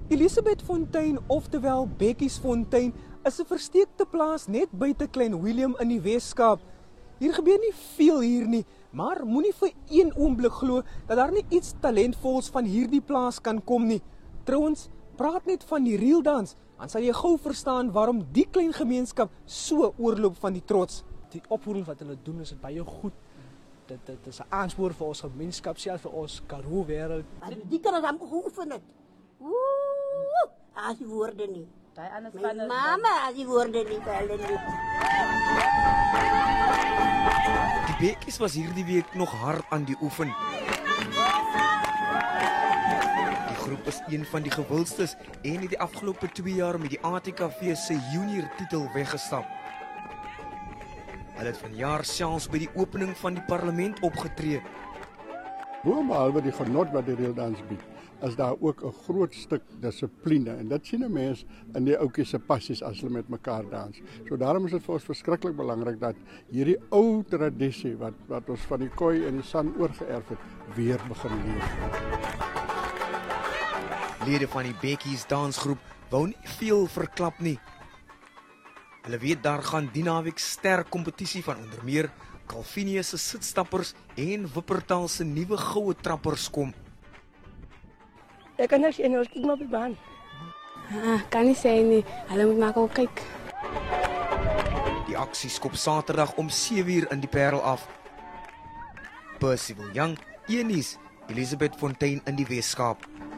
Elisabethfontein, oftewel Bekkiesfontein, is 'n versteekte plaas net buite Klein Willem in die Weskaap. Hier gebeur nie veel hier nie, maar moenie vir een oomblik glo dat daar nie iets talentvols van hierdie plaas kan kom nie. Trouwens, praat net van die reeldans, dan sal jy gou verstaan waarom die klein gemeenskap so oorloop van die trots. Die opvoeding wat hulle doen is baie goed. Dit is 'n aanspoor vir ons gemeenskap, selfs vir ons Karoo wêreld. Die kan dan geoefen het. Woe, as die woorde nie. My mama as die woorde nie vir hulle nie. Die Bekkies was hierdie week nog hard aan die oefen. Die groep is een van die gewildstes en het die afgelope 2 jaar met die ATKV se junior titel weggestap. Hulle het vanjaar selfs by die opening van die parlement opgetree. Boonbehalwe die genot wat die reeldans bied, is daar ook 'n groot stuk dissipline en dit sien 'n mens in die ouetjies se passies as hulle met mekaar dans. So daarom is dit vir ons verskriklik belangrik dat hierdie ou tradisie wat ons van die koei en die san oorgeerf het, weer begin leef. Lede van die Bekkies dansgroep wou nie veel verklap nie. Hulle weet daar gaan die naweek sterk kompetisie van onder meer Calvinia se sitstappers en Wuppertal se nuwe goue trappers kom. Ek kan niks en ons kyk maar op die baan. Kan nie sê nie, hulle moet maar ook kyk. Die aksie skop Saterdag om 7:00 in die Parel af. Percival Young, Eunice, Elisabethfontein in die Weskaap.